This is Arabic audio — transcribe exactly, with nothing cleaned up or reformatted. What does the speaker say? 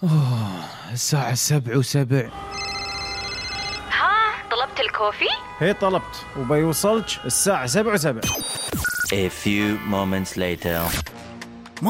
أوه، الساعة سبع وسبع. ها طلبت الكوفي؟ هي طلبت وبيوصلك الساعة سبع وسبع. A few moments later.